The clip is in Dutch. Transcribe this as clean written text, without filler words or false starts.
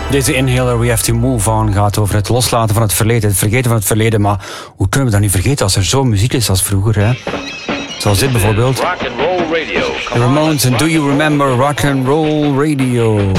Deze Inhaler, We Have To Move On, gaat over het loslaten van het verleden, het vergeten van het verleden. Maar hoe kunnen we dat niet vergeten als er zo muziek is als vroeger, hè? Zoals dit bijvoorbeeld. The Ramones en Do You Remember Rock and Roll Radio.